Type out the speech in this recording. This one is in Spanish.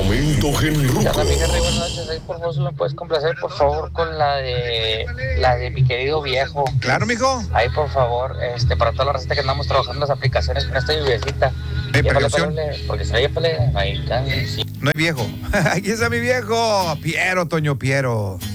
momento ¿Qué genruco. onda, mi Henry? Buenas noches. Ahí, por favor, si me puedes complacer, por favor, con la de mi querido viejo. Claro, mijo. Ahí, por favor, para toda la receta que andamos trabajando en las aplicaciones con esta lluviecita. Hey, Épale, precaución. porque se ve, ahí, No hay viejo. Aquí está mi viejo. Piero, Toño Piero.